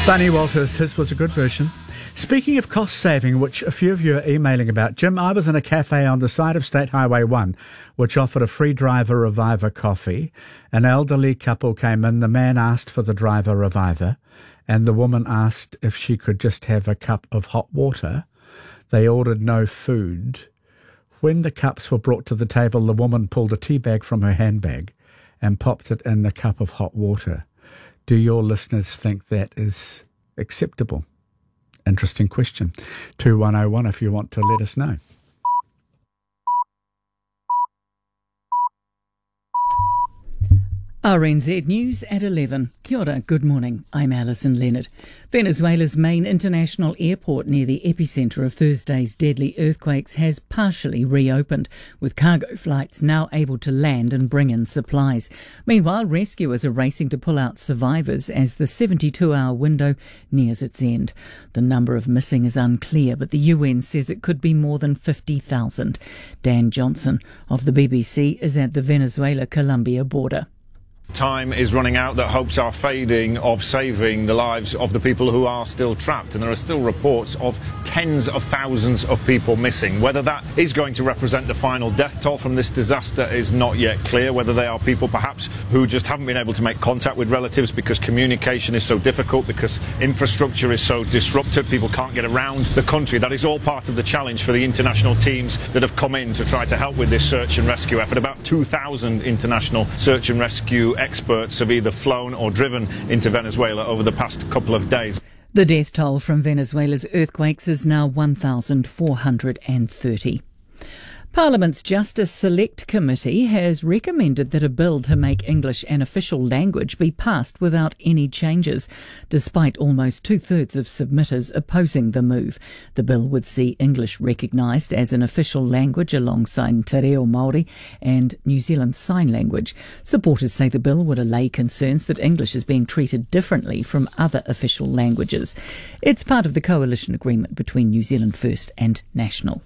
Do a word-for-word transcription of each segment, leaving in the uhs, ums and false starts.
Bunny Walters, his was a good version. Speaking of cost saving, which a few of you are emailing about, Jim, I was in a cafe on the side of State Highway one, which offered a free driver reviver coffee. An elderly couple came in. The man asked for the driver reviver, and the woman asked if she could just have a cup of hot water. They ordered no food. When the cups were brought to the table, the woman pulled a tea bag from her handbag and popped it in the cup of hot water. Do your listeners think that is acceptable? Interesting question. two one oh one if you want to let us know. R N Z News at eleven. Kia ora, good morning. I'm Alison Leonard. Venezuela's main international airport near the epicentre of Thursday's deadly earthquakes has partially reopened, with cargo flights now able to land and bring in supplies. Meanwhile, rescuers are racing to pull out survivors as the seventy-two hour window nears its end. The number of missing is unclear, but the U N says it could be more than fifty thousand. Dan Johnson of the B B C is at the Venezuela-Colombia border. Time is running out, that hopes are fading of saving the lives of the people who are still trapped, and there are still reports of tens of thousands of people missing. Whether that is going to represent the final death toll from this disaster is not yet clear. Whether they are people perhaps who just haven't been able to make contact with relatives because communication is so difficult, because infrastructure is so disrupted, people can't get around the country. That is all part of the challenge for the international teams that have come in to try to help with this search and rescue effort. About two thousand international search and rescue experts have either flown or driven into Venezuela over the past couple of days. The death toll from Venezuela's earthquakes is now one thousand four hundred thirty. Parliament's Justice Select Committee has recommended that a bill to make English an official language be passed without any changes, despite almost two-thirds of submitters opposing the move. The bill would see English recognised as an official language alongside Te Reo Māori and New Zealand Sign Language. Supporters say the bill would allay concerns that English is being treated differently from other official languages. It's part of the coalition agreement between New Zealand First and National.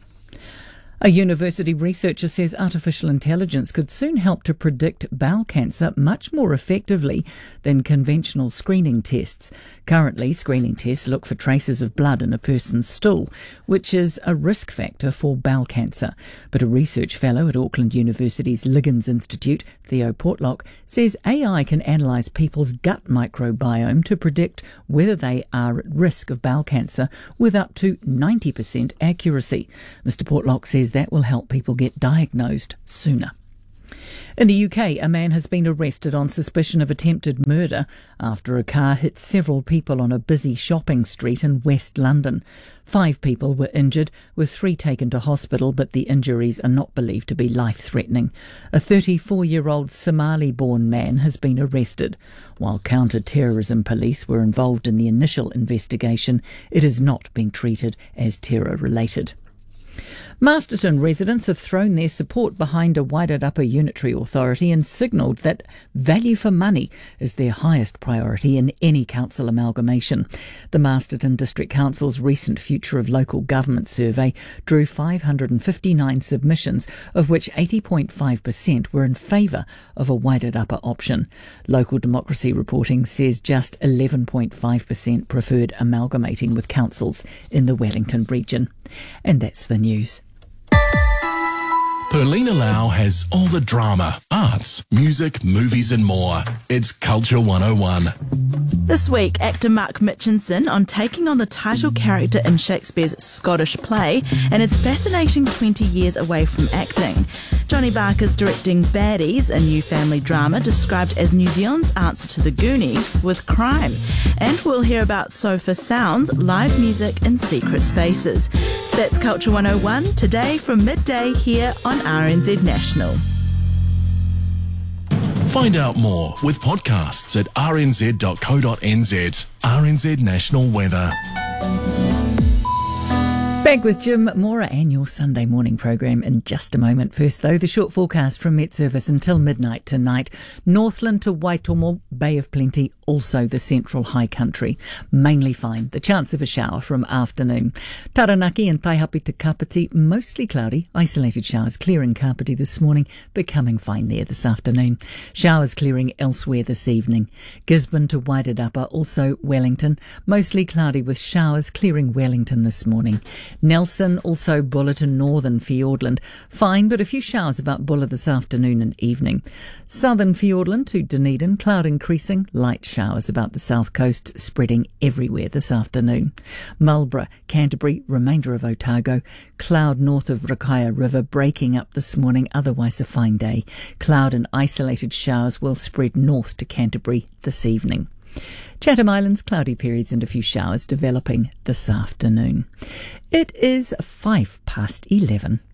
A university researcher says artificial intelligence could soon help to predict bowel cancer much more effectively than conventional screening tests. Currently, screening tests look for traces of blood in a person's stool, which is a risk factor for bowel cancer. But a research fellow at Auckland University's Liggins Institute, Theo Portlock, says A I can analyse people's gut microbiome to predict whether they are at risk of bowel cancer with up to ninety percent accuracy. Mister Portlock says that will help people get diagnosed sooner. In the U K, a man has been arrested on suspicion of attempted murder after a car hit several people on a busy shopping street in West London. Five people were injured, with three taken to hospital, but the injuries are not believed to be life-threatening. A thirty-four-year-old Somali-born man has been arrested. While counter-terrorism police were involved in the initial investigation, it is not being treated as terror-related. Masterton residents have thrown their support behind a Wairarapa Unitary Authority and signalled that value for money is their highest priority in any council amalgamation. The Masterton District Council's recent Future of Local Government survey drew five hundred fifty-nine submissions, of which eighty point five percent were in favour of a Wairarapa option. Local Democracy reporting says just eleven point five percent preferred amalgamating with councils in the Wellington region. And that's the news. Perlina Lau has all the drama, arts, music, movies and more. It's Culture one oh one. This week, actor Mark Mitchinson on taking on the title character in Shakespeare's Scottish play and its fascinating twenty years away from acting. Johnny Barker's directing Baddies, a new family drama described as New Zealand's answer to the Goonies with crime. And we'll hear about Sofa Sounds, live music in secret spaces. That's Culture one oh one, today from midday here on R N Z National. Find out more with podcasts at r n z dot co dot n z. R N Z National Weather. Back with Jim Mora and your Sunday morning program in just a moment. First, though, the short forecast from Met Service until midnight tonight. Northland to Waitomo, Bay of Plenty, also the central high country. Mainly fine. The chance of a shower from afternoon. Taranaki and Taihape to Kapiti, mostly cloudy. Isolated showers clearing Kapiti this morning, becoming fine there this afternoon. Showers clearing elsewhere this evening. Gisborne to Wairarapa, also Wellington. Mostly cloudy with showers clearing Wellington this morning. Nelson, also Bulletin Northern Fiordland. Fine, but a few showers about Bulla this afternoon and evening. Southern Fiordland to Dunedin, cloud increasing, light showers about the south coast, spreading everywhere this afternoon. Marlborough, Canterbury, remainder of Otago, cloud north of Rakaia River, breaking up this morning, otherwise a fine day. Cloud and isolated showers will spread north to Canterbury this evening. Chatham Islands, cloudy periods and a few showers developing this afternoon. It is five past eleven.